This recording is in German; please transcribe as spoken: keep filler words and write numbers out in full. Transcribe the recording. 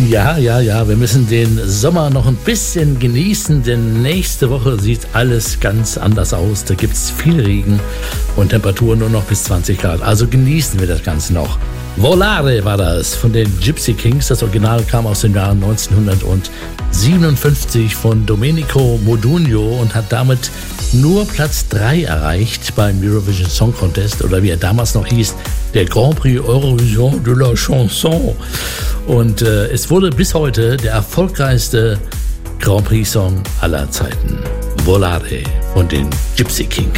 Ja, ja, ja, wir müssen den Sommer noch ein bisschen genießen, denn nächste Woche sieht alles ganz anders aus. Da gibt es viel Regen und Temperaturen nur noch bis zwanzig Grad. Also genießen wir das Ganze noch. Volare war das von den Gypsy Kings. Das Original kam aus dem Jahr neunzehnhundertsiebenundfünfzig von Domenico Modugno und hat damit nur Platz drei erreicht beim Eurovision Song Contest oder wie er damals noch hieß, der Grand Prix Eurovision de la Chanson. Und äh, es wurde bis heute der erfolgreichste Grand Prix Song aller Zeiten. Volare von den Gypsy Kings.